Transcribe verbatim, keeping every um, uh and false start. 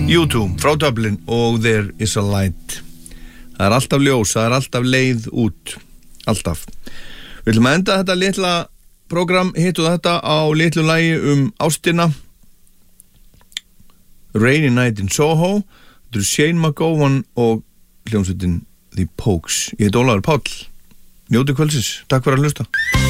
U two frá Dublin og There is a light. Það er alltaf ljós, það er alltaf leið út, alltaf. Við ætlum að enda þetta litla program, hitt og þetta á litlu lagi um ástina. Rainy Night in Soho. Þetta er Shane McGowan og hljómsveitin The Pogues. Ég heit Ólafur Páll. Njótið kvöldsins. Takk fyrir að hlusta.